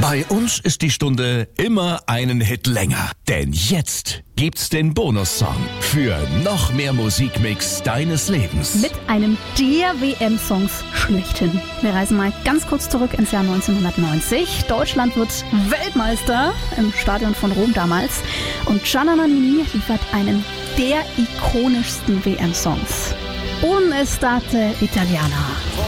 Bei uns ist die Stunde immer einen Hit länger. Denn jetzt gibt's den Bonussong für noch mehr Musikmix deines Lebens. Mit einem der WM-Songs schlechthin. Wir reisen mal ganz kurz zurück ins Jahr 1990. Deutschland wird Weltmeister im Stadion von Rom damals. Und Gianna Nannini liefert einen der ikonischsten WM-Songs. Un estate italiana.